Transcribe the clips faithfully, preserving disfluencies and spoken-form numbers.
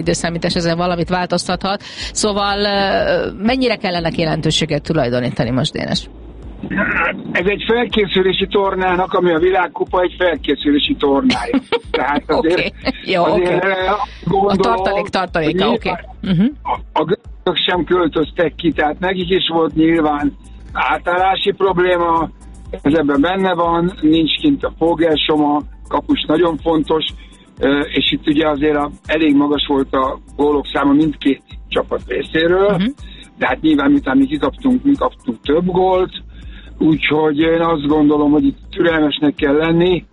időszámítás ezen valamit változtathat. Szóval mennyire kellene jelentőséget tulajdonítani most, Dénes? Ez egy felkészülési tornának, ami a világkupa egy felkészülési tornája. Tehát azért, okay. Jó, azért okay. gondolom, a tartalék tartaléka, oké. Okay. Uh-huh. A, a görögök sem költöztek ki, tehát nekik is volt nyilván átállási probléma, ez ebben benne van, nincs kint a Fogelsoma, kapus nagyon fontos, és itt ugye azért a, elég magas volt a gólok száma mindkét csapat részéről, uh-huh. de hát nyilván miután mi kikaptunk, mi kaptunk több gólt, úgyhogy én azt gondolom, hogy itt türelmesnek kell lenni.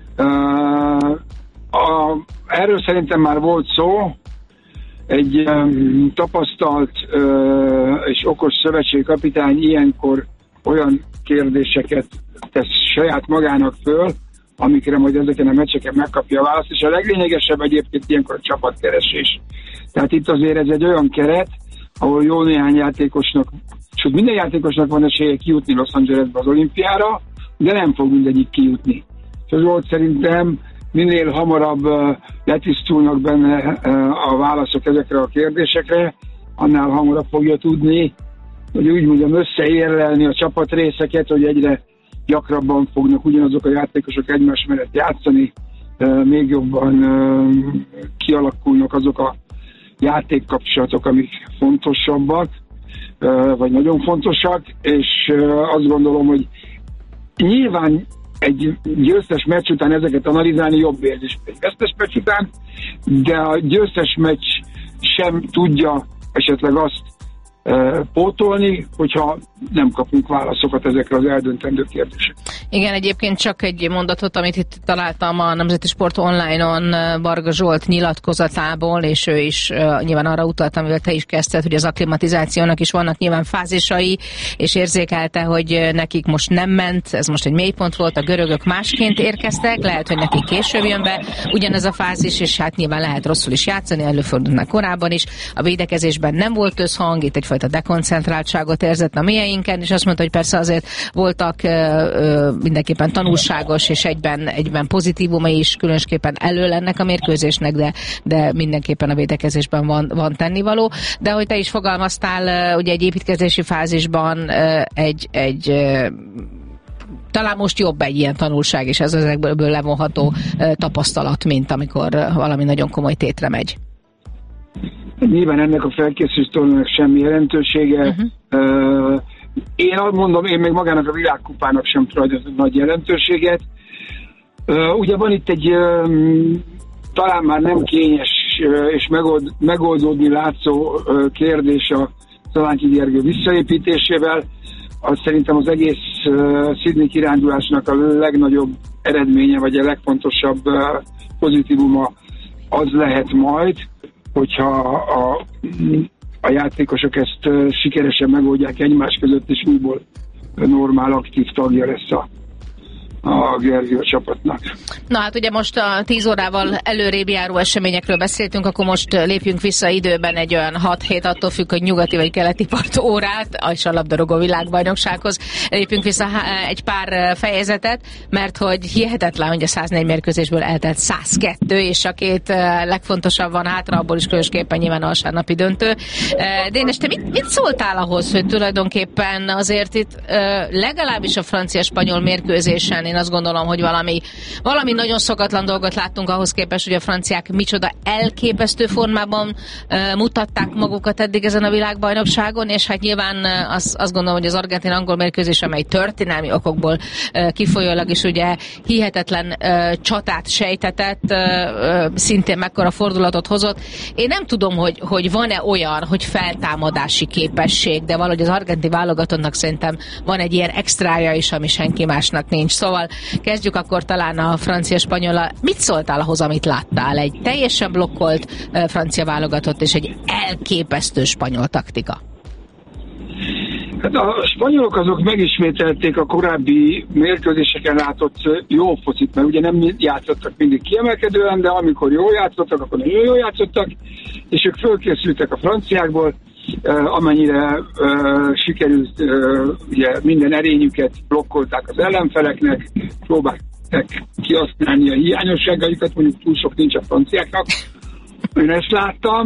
Uh, a, erről szerintem már volt szó, egy um, tapasztalt uh, és okos szövetségkapitány ilyenkor olyan kérdéseket tesz saját magának föl, amikre majd ezeken a meccseken megkapja a választ, és a leglényegesebb egyébként ilyenkor a csapatkeresés. Tehát itt azért ez egy olyan keret, ahol jó néhány játékosnak, sőt minden játékosnak van esélye kijutni Los Angelesbe az olimpiára, de nem fog mindegyik kijutni. És az volt szerintem minél hamarabb uh, letisztulnak benne uh, a válaszok ezekre a kérdésekre, annál hamarabb fogja tudni, hogy úgy mondjam összeérlelni a csapatrészeket, hogy egyre gyakrabban fognak ugyanazok a játékosok egymás mellett játszani, uh, még jobban uh, kialakulnak azok a játékkapcsolatok, amik fontosabbak, vagy nagyon fontosak, és azt gondolom, hogy nyilván egy győztes meccs után ezeket analizálni jobb érzés, egy vesztes meccs után, de a győztes meccs sem tudja esetleg azt e, pótolni, hogyha nem kapunk válaszokat ezekre az eldöntendő kérdésekre. Igen, egyébként csak egy mondatot, amit itt találtam a Nemzeti Sport Online-on Varga Zsolt nyilatkozatából, és ő is uh, nyilván arra utalt, amivel te is kezdted, hogy az akklimatizációnak is vannak nyilván fázisai, és érzékelte, hogy nekik most nem ment, ez most egy mélypont volt, a görögök másként érkeztek, lehet, hogy nekik később jön be ugyanez a fázis, és hát nyilván lehet rosszul is játszani, előfordult már korábban is. A védekezésben nem volt összhang, itt egyfajta dekoncentráltságot érzett a mélyeinken, és azt mondta, hogy persze azért voltak uh, uh, mindenképpen tanulságos és egyben, egyben pozitívumai is különösképpen elől ennek a mérkőzésnek, de, de mindenképpen a védekezésben van, van tennivaló. De ahogy te is fogalmaztál, ugye egy építkezési fázisban egy, egy talán most jobb egy ilyen tanulság, és ez ezekből levonható tapasztalat, mint amikor valami nagyon komoly tétre megy. Nyilván ennek a felkészülésnek semmi jelentősége. Uh-huh. Uh, Én azt mondom, én még magának a világkupának sem tulajdonítok nagy jelentőséget. Uh, ugye van itt egy uh, talán már nem kényes uh, és megold, megoldódni látszó uh, kérdés a Szalántyi Gergő visszaépítésével. Az szerintem az egész uh, Sydney kirándulásnak a legnagyobb eredménye, vagy a legfontosabb uh, pozitívuma az lehet majd, hogyha a a játékosok ezt uh, sikeresen megoldják egymás között, és újból normál, aktív tagja lesz a, a Gergő csapatnak. Na hát ugye most a tíz órával előrébb járó eseményekről beszéltünk, akkor most lépjünk vissza időben egy olyan hat hét, attól függ, hogy nyugati vagy keleti part órát, és a labdarúgó világbajnoksághoz lépjünk vissza egy pár fejezetet, mert hogy hihetetlen, hogy a száznégy mérkőzésből eltelt száz kettő, és a két legfontosabb van hátra, abból is különösképpen nyilván a vasárnapi döntő. Dénes, te mit, mit szóltál ahhoz, hogy tulajdonképpen azért itt legalábbis a francia-spanyol mérkőzésen én azt gondolom, hogy valami, valami nagyon szokatlan dolgot láttunk ahhoz képest, hogy a franciák micsoda elképesztő formában uh, mutatták magukat eddig ezen a világbajnokságon, és hát nyilván uh, azt, azt gondolom, hogy az argentin-angol mérkőzés, amely történelmi okokból uh, kifolyólag is ugye hihetetlen uh, csatát sejtetett, uh, uh, szintén mekkora fordulatot hozott. Én nem tudom, hogy, hogy van-e olyan, hogy feltámadási képesség, de valahogy az argentin válogatottnak szerintem van egy ilyen extrája is, ami senki másnak nincs. Szóval kezdjük akkor talán a francia-spanyola. Mit szóltál ahhoz, amit láttál? Egy teljesen blokkolt uh, francia válogatott és egy elképesztő spanyol taktika. Hát a spanyolok azok megismételték a korábbi mérkőzéseken látott jó focit, mert ugye nem játszottak mindig kiemelkedően, de amikor jól játszottak, akkor nagyon jól játszottak, és ők fölkészültek a franciákból, amennyire uh, sikerült, uh, ugye minden erényüket blokkolták az ellenfeleknek, próbálták kihasználni a hiányosságaikat, mondjuk túl sok nincs a franciáknak, Én ezt láttam,